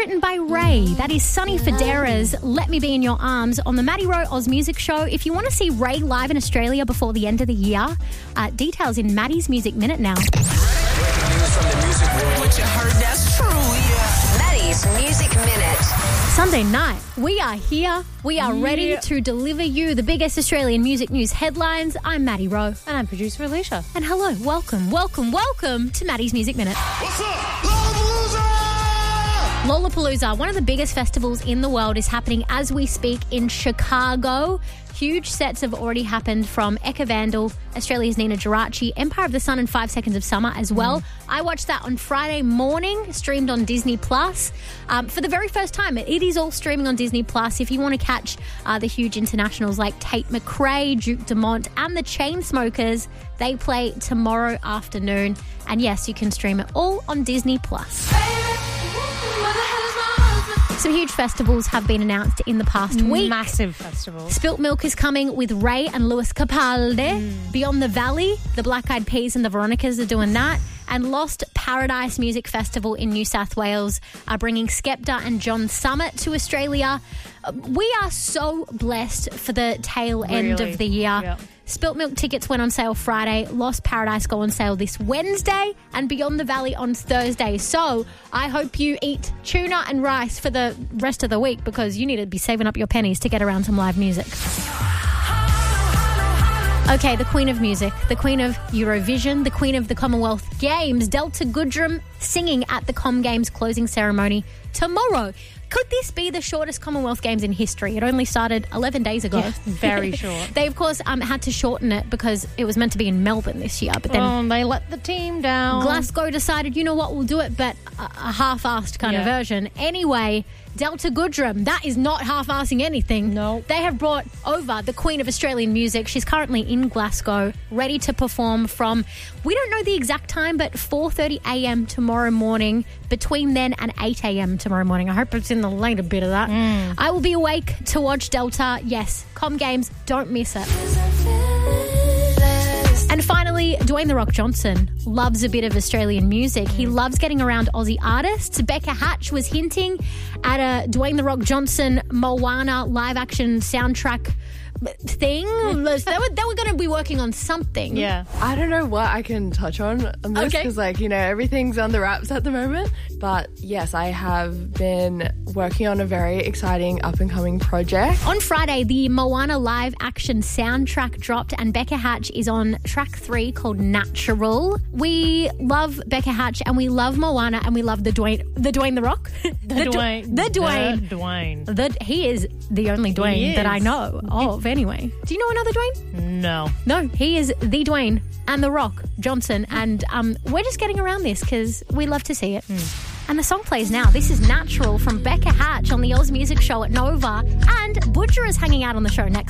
written by Ray. That is Sonny Fodera's Let Me Be In Your Arms on the Maddie Rowe Oz Music Show. If you want to see Ray live in Australia before the end of the year, details in Maddie's Music Minute now. Breaking news from the music world. What you heard, that's true, yeah. Maddie's Music Minute. Sunday night, we are here. We are ready to deliver you the biggest Australian music news headlines. I'm Maddie Rowe. And I'm producer Alicia. And hello, welcome to Maddie's Music Minute. What's up? Lollapalooza! Lollapalooza, one of the biggest festivals in the world, is happening as we speak in Chicago. Huge sets have already happened from Eka Vandal, Australia's Nina Geraci, Empire of the Sun and 5 Seconds of Summer as well. I watched that on Friday morning, streamed on Disney+. For the very first time, it is all streaming on Disney+. If you want to catch the huge internationals like Tate McRae, Duke Dumont and the Chainsmokers, they play tomorrow afternoon. And yes, you can stream it all on Disney+. Some huge festivals have been announced in the past week. Massive festivals. Spilt Milk is coming with Ray and Lewis Capaldi. Beyond the Valley, the Black Eyed Peas and the Veronicas are doing that. And Lost Paradise Music Festival in New South Wales are bringing Skepta and John Summit to Australia. We are so blessed for the tail end of the year. Yeah. Spilt Milk tickets went on sale Friday. Lost Paradise go on sale this Wednesday. And Beyond the Valley on Thursday. So I hope you eat tuna and rice for the rest of the week because you need to be saving up your pennies to get around some live music. Okay, the Queen of Music, the Queen of Eurovision, the Queen of the Commonwealth Games, Delta Goodrem singing at the Com Games closing ceremony tomorrow. Could this be the shortest Commonwealth Games in history? It only started 11 days ago. Yes, very short. They, of course, had to shorten it because it was meant to be in Melbourne this year. But then they let the team down. Glasgow decided, you know what, we'll do it, but a half-assed kind of version. Anyway, Delta Goodrem, that is not half-assing anything. No. They have brought over the Queen of Australian Music. She's currently in Glasgow, ready to perform from, we don't know the exact time, but 4:30 a.m. tomorrow morning, between then and 8 a.m. tomorrow morning. I hope it's in the later bit of that. I will be awake to watch Delta. Yes, Com Games, don't miss it. And finally, Dwayne The Rock Johnson loves a bit of Australian music. He loves getting around Aussie artists. Becca Hatch was hinting at a Dwayne The Rock Johnson Moana live-action soundtrack thing. They were going to be working on something. Yeah. I don't know what I can touch on this because, everything's on the wraps at the moment. But yes, I have been working on a very exciting up-and-coming project. On Friday, the Moana live-action soundtrack dropped and Becca Hatch is on track 3 called Natural. We love Becca Hatch and we love Moana and we love the Dwayne The Rock. Dwayne. He is the only Dwayne that I know of anyway. Do you know another Dwayne? No, he is the Dwayne and The Rock Johnson, and we're just getting around this because we love to see it. And the song plays now. This is Natural from Becca Hatch on the Oz Music Show at Nova, and Butcher is hanging out on the show next